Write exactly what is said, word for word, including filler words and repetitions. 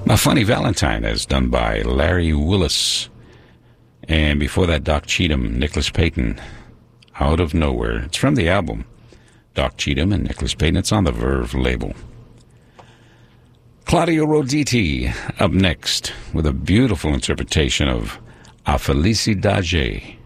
My Funny Valentine is done by Larry Willis. And before that, Doc Cheatham, Nicholas Payton, Out of Nowhere. It's from the album Doc Cheatham and Nicholas Payton. It's on the Verve label. Claudio Roditi up next with a beautiful interpretation of A Felicidade.